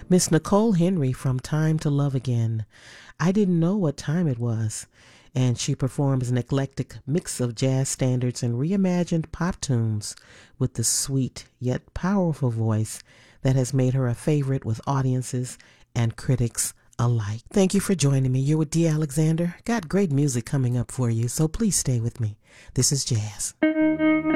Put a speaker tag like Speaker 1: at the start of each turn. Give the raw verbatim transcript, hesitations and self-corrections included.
Speaker 1: Miss Nicole Henry from Time to Love Again. I didn't know what time it was. And she performs an eclectic mix of jazz standards and reimagined pop tunes with the sweet yet powerful voice that has made her a favorite with audiences and critics alike. Thank you for joining me. You're with Dee Alexander. Got great music coming up for you, so please stay with me. This is Jazz.